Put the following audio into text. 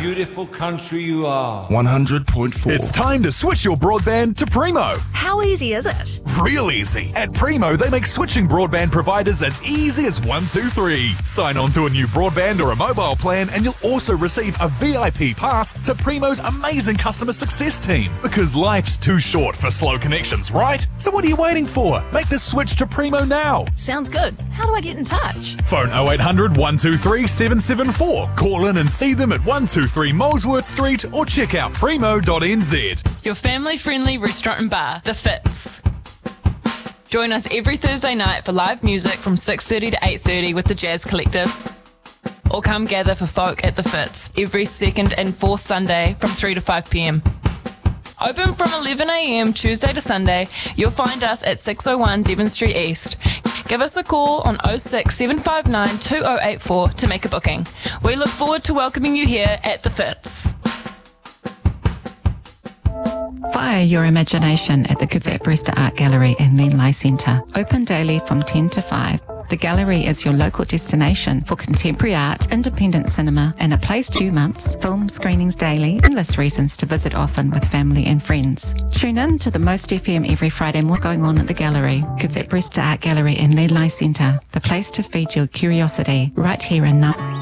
beautiful country you are. 100.4. It's time to switch your broadband to Primo. How easy is it? Real easy. At Primo, they make switching broadband providers as easy as 1, 2, 3. Sign on to a new broadband or a mobile plan and you'll also receive a VIP pass to Primo's amazing customer success team. Because life's too short for slow connections, right? So what are you waiting for? Make the switch to Primo now. Sounds good. How do I get in touch? Phone 0800 123 774. Call in and see them at 123 Molesworth Street or check out primo.nz. Your family-friendly restaurant and bar, The Fitz. Join us every Thursday night for live music from 6:30 to 8:30 with the Jazz Collective. Or come gather for folk at The Fitz every second and fourth Sunday from 3 to 5 p.m. Open from 11 a.m. Tuesday to Sunday. You'll find us at 601 Devon Street East. Give us a call on 06 759 2084 to make a booking. We look forward to welcoming you here at The Fitz. Fire your imagination at the Cuvette Brewster Art Gallery and Lenlai Centre. Open daily from 10 to 5. The gallery is your local destination for contemporary art, independent cinema, and a place 2 months, film screenings daily, endless reasons to visit often with family and friends. Tune in to the Most FM every Friday. What's going on at the gallery? Cuvette Brewster Art Gallery and Lenlai Centre. The place to feed your curiosity right here and now.